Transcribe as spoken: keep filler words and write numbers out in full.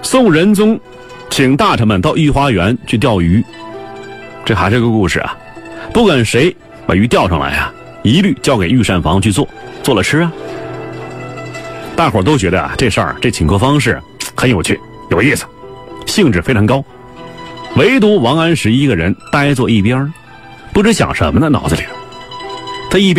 宋仁宗请大臣们到御花园去钓鱼，这还是个故事啊！不管谁把鱼钓上来啊，一律交给御膳房去做，做了吃啊。大伙都觉得啊，这事儿这请客方式很有趣有意思，兴致非常高。唯独王安石一个人呆坐一边，不知想什么呢，脑子里他一边